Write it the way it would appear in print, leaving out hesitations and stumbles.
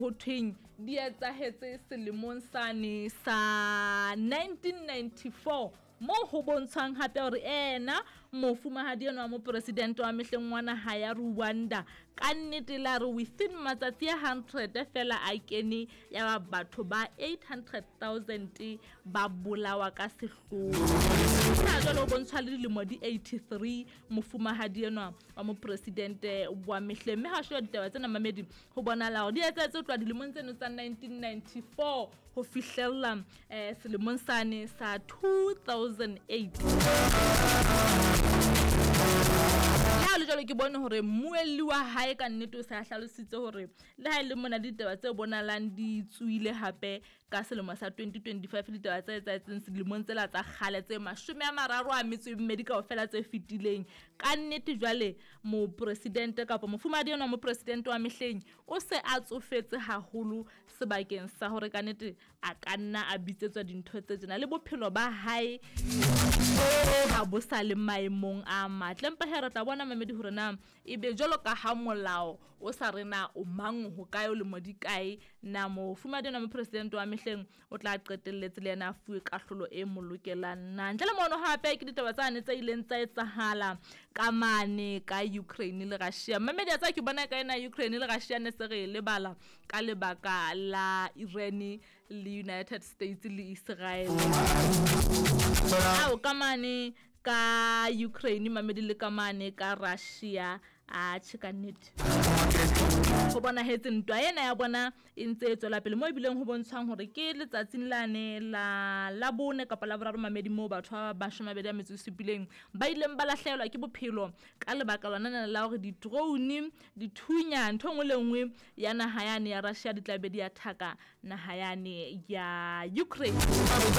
ho thweng di etsahetse selemong sane sa 1994 mo ho bontshang hape hore ena mofumahadi enwa mo president wa mehleng wa naha ya Rwanda ka nnete la re within matsatsi a 100 fela a kene ya batho ba 800,000 ba bolawa ka sehloho. Sa jalo bontshwa le dilemo di 83 mofumahadi enwa wa mo president wa mehleng mme ha shwa ditaba tsena mamedi ho bonala hore di etsahetse ho tloha dilemong tseno tsa 1994 ho fihlella selemong sane sa 2008. Ha le jalo ke bone hore mmuelli wa hae ka nnete o sa hlalositse hore le ha ile mona ditaba tse bonalang di tsuile hape ka selemo sa 2025 ditaba tse etsahetseng selemong tsela tsa kgale tse 32 kaofela tse fitileng ka nnete jwale mo president kapa mofumahadi enwa mo president wa mehleng o se a tsofetse haholo sebakeng sa hore ka nnete a kanna a bitsetswa dintho tse tsena le bophelo ba hae ha bo sa le maemong a matle. Empa he re tla bona mamedi hore na ebe jolo ka ha molao o sa rena o mang ho kae o le modikae na mofumahadi enwa mo president wa mehleng o tla qetelletse le yena a fuwe kahlolo e molokelang na ntle le mono hape ke ditaba tsane tse ileng tsa etsahala ka mane ka Ukraine le Russia. Mamedi a tsa ke bona ka ena Ukraine le Russia ne se re le bala ka lebaka la Iran le United States le Israel. Ka mane ka Ukraine mamedi le ka mane ka Russia a chikanete go bona hetse ntwa ena ya bona e ntse e tswela pele mo ibileng ho bontshang hore ke letsatsing lane la bone kapa la boraro mamedi mo batho ba 27 ba ileng ba lahlehelwa ke bophelo ka lebaka lona la hore di drone di thunya ntho ngwe le ngwe ya naha yane ya Russia di tlabe di attack naha yane ya Ukraine.